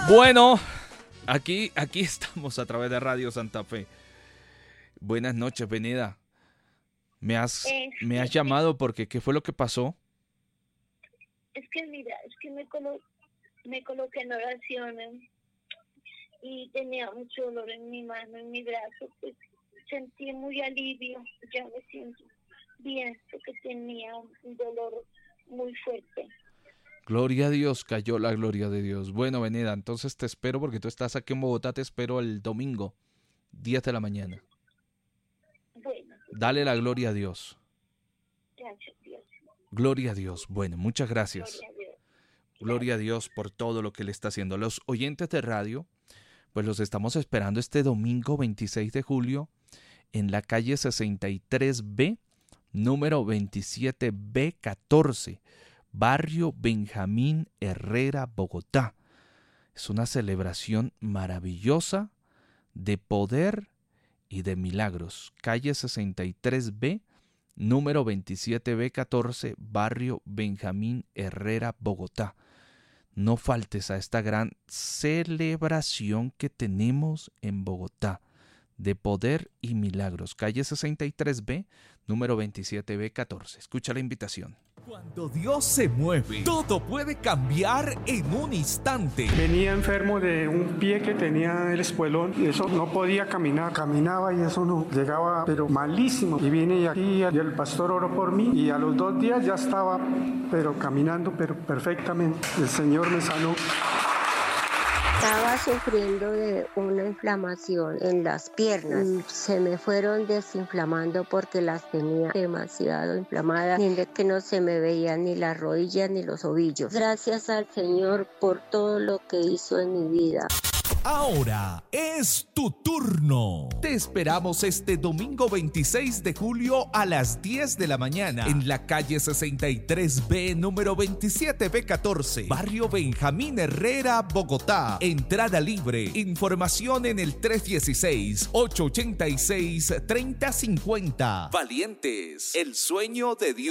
Bueno, aquí estamos a través de Radio Santa Fe. Buenas noches, Veneda. Me has llamado porque ¿qué fue lo que pasó? Es que mira, me coloqué en oración y tenía mucho dolor en mi mano, en mi brazo, pues sentí muy alivio, ya me siento bien, porque tenía un dolor muy fuerte. Gloria a Dios, cayó la gloria de Dios. Bueno, Veneda, entonces te espero porque tú estás aquí en Bogotá, te espero el domingo, 10 de la mañana. Bueno. Dale la gloria a Dios. Gracias, Dios. Gloria a Dios. Bueno, muchas gracias. Gloria a Dios. Gloria a Dios por todo lo que le está haciendo. Los oyentes de radio, pues los estamos esperando este domingo 26 de julio en la calle 63B, número 27B14, barrio Benjamín Herrera, Bogotá. Es una celebración maravillosa de poder y de milagros. Calle 63B, número 27B14, barrio Benjamín Herrera, Bogotá. No faltes a esta gran celebración que tenemos en Bogotá de poder y milagros. Calle 63B, número 27B14. Escucha la invitación. Cuando Dios se mueve, todo puede cambiar en un instante. Venía enfermo de un pie que tenía el espuelón y eso no podía caminar. Caminaba y eso no llegaba, pero malísimo. Y vine aquí y el pastor oró por mí y a los 2 días ya estaba, pero caminando, pero perfectamente. El Señor me sanó. Estaba sufriendo de una inflamación en las piernas. Se me fueron desinflamando porque las tenía demasiado inflamadas, de que no se me veían ni las rodillas ni los ovillos. Gracias al Señor por todo lo que hizo en mi vida. Ahora es tu turno. Te esperamos este domingo 26 de julio a las 10 de la mañana en la calle 63B, número 27B14, barrio Benjamín Herrera, Bogotá. Entrada libre. Información en el 316-886-3050. Valientes, el sueño de Dios.